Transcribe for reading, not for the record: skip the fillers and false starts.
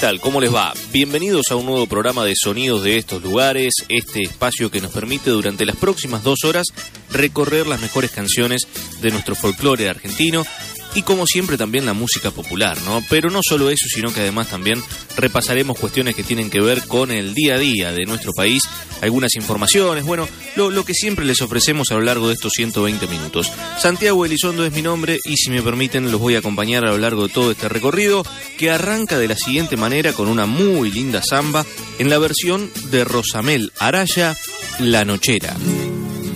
tal? ¿Cómo les va? Bienvenidos a un nuevo programa de Sonidos de estos lugares, este espacio que nos permite durante las próximas 2 horas recorrer las mejores canciones de nuestro folclore argentino y como siempre también la música popular, ¿no? Pero no solo eso, sino que además también repasaremos cuestiones que tienen que ver con el día a día de nuestro país, algunas informaciones, bueno, lo que siempre les ofrecemos a lo largo de estos 120 minutos. Santiago Elizondo es mi nombre y si me permiten los voy a acompañar a lo largo de todo este recorrido que arranca de la siguiente manera con una muy linda samba en la versión de Rosamel Araya, La Nochera.